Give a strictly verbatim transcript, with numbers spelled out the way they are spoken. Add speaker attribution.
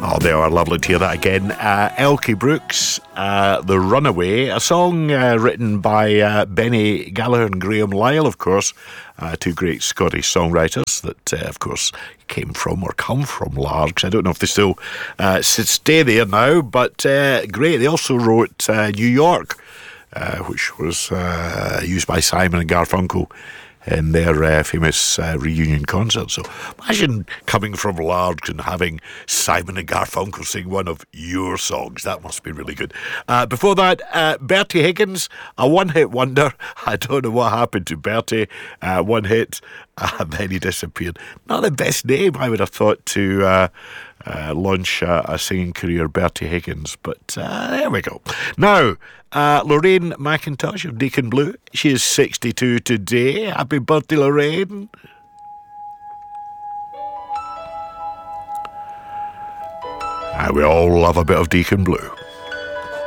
Speaker 1: Oh, they are lovely to hear that again. Uh, Elkie Brooks, uh, The Runaway, a song uh, written by uh, Benny Gallagher and Graham Lyle, of course, uh, two great Scottish songwriters that, uh, of course, came from or come from Largs. I don't know if they still uh, stay there now, but uh, great. They also wrote uh, New York, uh, which was uh, used by Simon and Garfunkel in their uh, famous uh, reunion concert. So imagine coming from Largs and having Simon and Garfunkel sing one of your songs. That must be really good. Uh, before that, uh, Bertie Higgins, a one-hit wonder. I don't know what happened to Bertie. Uh, one hit, uh, then he disappeared. Not the best name, I would have thought, to uh, uh, launch uh, a singing career, Bertie Higgins. But uh, there we go. Now, Uh, Lorraine McIntosh of Deacon Blue. She is sixty-two today. Happy birthday, Lorraine. Uh, we all love a bit of Deacon Blue.